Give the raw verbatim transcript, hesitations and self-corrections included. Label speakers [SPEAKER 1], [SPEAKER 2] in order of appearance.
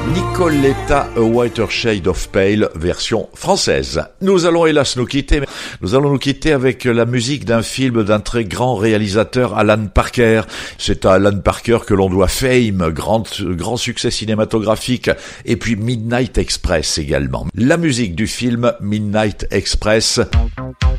[SPEAKER 1] Nicoletta, A Whiter Shade of Pale, version française. Nous allons hélas nous quitter, nous allons nous quitter avec la musique d'un film d'un très grand réalisateur, Alan Parker. C'est à Alan Parker que l'on doit Fame, grand, grand succès cinématographique, et puis Midnight Express également. La musique du film Midnight Express.